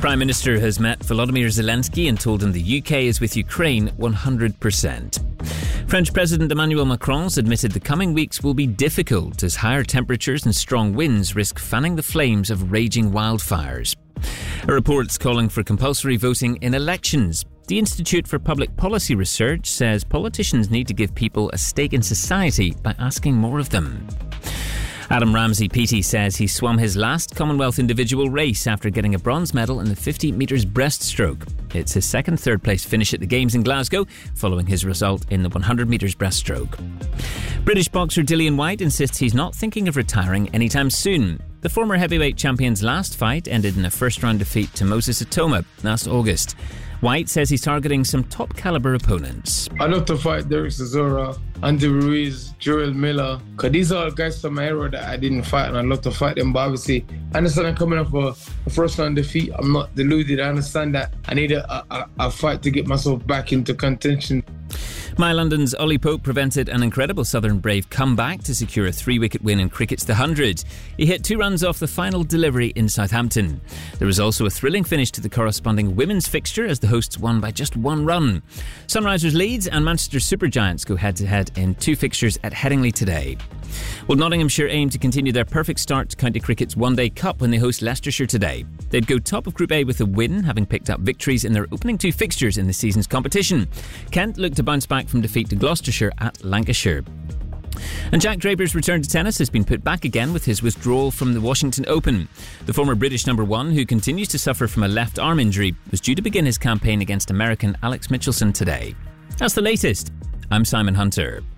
Prime Minister has met Volodymyr Zelensky and told him the UK is with Ukraine 100%. French President Emmanuel Macron has admitted the coming weeks will be difficult as higher temperatures and strong winds risk fanning the flames of raging wildfires. A report's calling for compulsory voting in elections. The Institute for Public Policy Research says politicians need to give people a stake in society by asking more of them. Adam Ramsey PT says he swum his last Commonwealth individual race after getting a bronze medal in the 50 metres breaststroke. It's his second third-place finish at the Games in Glasgow, following his result in the 100 metres breaststroke. British boxer Dillian Whyte insists he's not thinking of retiring anytime soon. The former heavyweight champion's last fight ended in a first-round defeat to Moses Atoma last August. Whyte says he's targeting some top-caliber opponents. I'd love to fight Derek Chisora, Andy Ruiz, Jarrell Miller, because these are guys from my era that I didn't fight, and I'd love to fight them. But obviously, I understand I'm coming off a first-round defeat. I'm not deluded. I understand that I need a fight to get myself back into contention. My London's Ollie Pope prevented an incredible Southern Brave comeback to secure a 3-wicket win in cricket's The 100. He hit 2 runs off the final delivery in Southampton. There was also a thrilling finish to the corresponding women's fixture as the hosts won by just 1 run. Sunrisers Leeds and Manchester Supergiants go head-to-head in 2 fixtures at Headingley today. Well, Nottinghamshire aim to continue their perfect start to County Cricket's One Day Cup when they host Leicestershire today. They'd go top of Group A with a win, having picked up victories in their opening 2 fixtures in the season's competition. Kent look to bounce back from defeat to Gloucestershire at Lancashire. And Jack Draper's return to tennis has been put back again with his withdrawal from the Washington Open. The former British number 1, who continues to suffer from a left arm injury, was due to begin his campaign against American Alex Michelson today. That's the latest. I'm Simon Hunter.